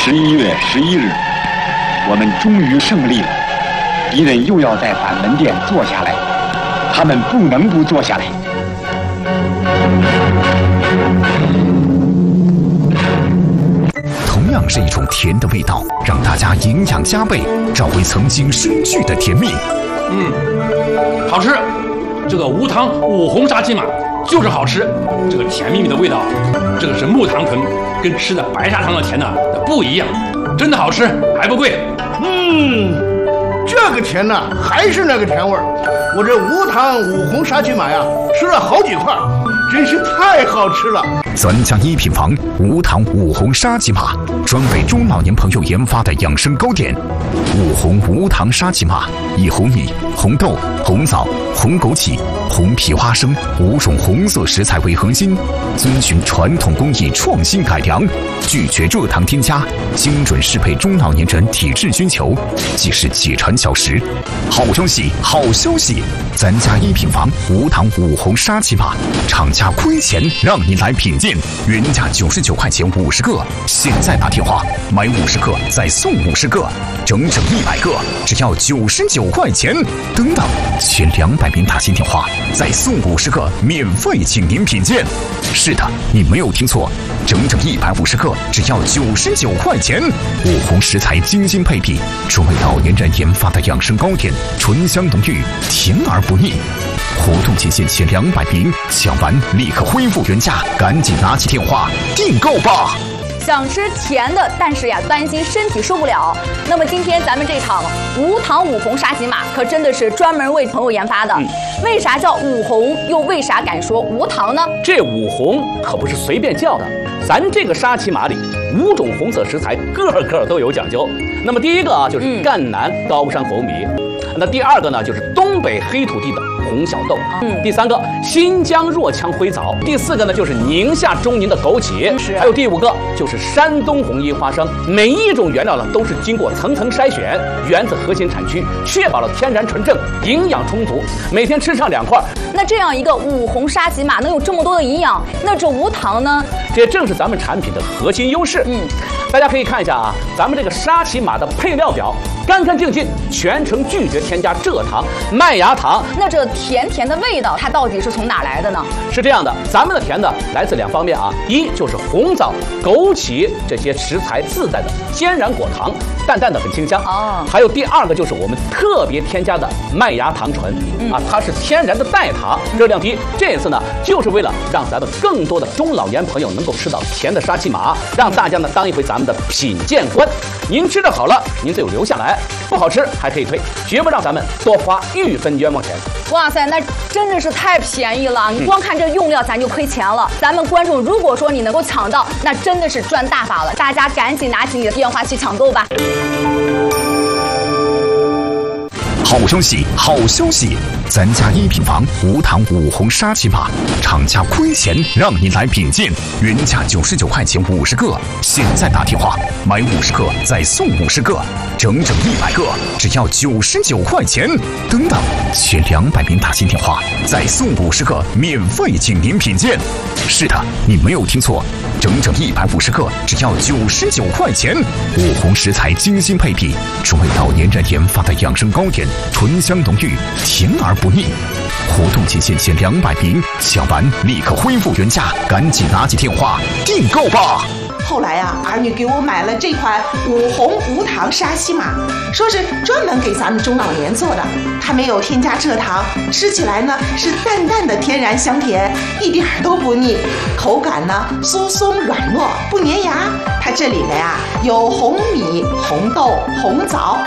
11月11日，我们终于胜利了。敌人又要在板门店坐下来，他们不能不坐下来。 同样是一种甜的味道，让大家营养加倍，找回曾经深聚的甜蜜。 好吃。这个无糖五红沙琪玛就是好吃，这个甜蜜蜜的味道，这个是木糖醇，跟吃的白砂糖的甜呢不一样，真的好吃，还不贵。 这个甜呢还是那个甜味儿。我这无糖五红沙琪玛呀，吃了好几块，真是太好吃了。 咱家一品房无糖五红沙琪玛，专为中老年朋友研发的养生糕点。五红无糖沙琪玛以红米、红豆、红枣、红枸杞、红皮花生5种红色食材为核心，遵循传统工艺创新改良，拒绝热糖添加，精准适配中老年人体质需求，既是解馋小食。好消息，好消息！咱家一品房无糖五红沙琪玛，厂家亏钱让您来品鉴，原价99块钱50个，现在打电话买50个再送50个，整100个只要99块钱。等等，前200名打进电话再送50个，免费请您品鉴。是的，你没有听错，整150个只要99块钱。五红食材精心配比，专为老年人研发的养生糕点，醇香浓郁，甜而不腻。活动期限前200名，抢完立刻恢复原价，赶紧拿起电话订购吧。 想吃甜的，但是呀担心身体受不了。那么今天咱们这场无糖五红沙琪玛可真的是专门为朋友研发的。为啥叫五红，又为啥敢说无糖呢？ 这五红可不是随便叫的，咱这个沙琪玛里5种红色食材，个都有讲究。那么第一个就是赣南高山红米，那第二个呢就是东北黑土地的红小豆，第3个新疆若羌灰枣，第4个呢就是宁夏中宁的枸杞，还有第5个就是山东红衣花生。每一种原料呢都是经过层层筛选，源自核心产区，确保了天然纯正，营养充足，每天吃上2块。 那这样一个五红沙琪玛能有这么多的营养，那这无糖呢？ 这正是咱们产品的核心优势。大家可以看一下啊，咱们这个沙琪玛的配料表，干净净，全程拒绝添加蔗糖、麦芽糖。 那这甜甜的味道，它到底是从哪来的呢？ 是这样的，咱们的甜呢来自2方面啊，一就是红枣、枸杞这些食材自带的天然果糖，淡淡的很清香。还有第2个就是我们特别添加的麦芽糖醇啊，它是天然的代糖，热量低。这次呢，就是为了让咱们更多的中老年朋友能够吃到甜的沙琪玛，让大家呢当一回咱们的品鉴官。您吃的好了，您就留下来；不好吃还可以退，绝不让咱们多花1分冤枉钱。 哇塞，那真的是太便宜了！你光看这用料，咱就亏钱了。咱们观众如果说你能够抢到，那真的是赚大发了。大家赶紧拿起你的电话去抢购吧。 好消息，好消息！咱家一品房无糖五红沙琪玛，厂家亏钱让您来品鉴，原价99块钱50个，现在打电话买50个再送50个，整100个只要99块钱。等等，前200名打进电话再送50个，免费请您品鉴。是的，你没有听错，整150个只要99块钱。五红食材精心配比，专为老年人研发的养生糕点，醇香浓郁，甜而不腻。活动期限前200名，抢完立刻恢复原价，赶紧拿起电话订购吧。 后来啊，儿女给我买了这款五红无糖沙琪玛，说是专门给咱们中老年做的，它没有添加蔗糖，吃起来呢是淡淡的天然香甜，一点都不腻，口感呢酥松软糯，不粘牙。它这里的呀有红米、红豆、红枣